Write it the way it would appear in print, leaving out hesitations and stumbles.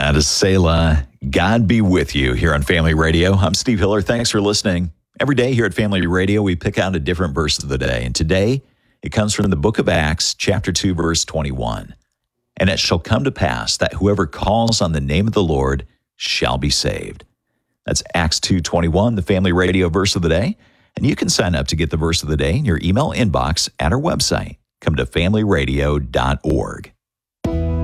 That is Selah. God be with you here on Family Radio. I'm Steve Hiller. Thanks for listening. Every day here at Family Radio, we pick out a different verse of the day. And today, it comes from the book of Acts, chapter 2, verse 21. And it shall come to pass that whoever calls on the name of the Lord shall be saved. That's Acts 2:21, the Family Radio verse of the day. And you can sign up to get the verse of the day in your email inbox at our website. Come to familyradio.org.